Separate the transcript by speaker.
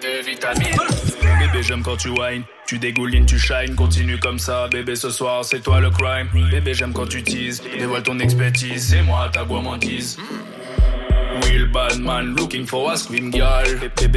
Speaker 1: de vitamines. Bébé, j'aime quand tu whines, tu dégoulines, tu shines. Continue comme ça, bébé, ce soir, c'est toi le crime. Bébé, j'aime quand tu teases, dévoile ton expertise. C'est moi ta gourmandise. Will bad man looking for a scream girl. Bébé,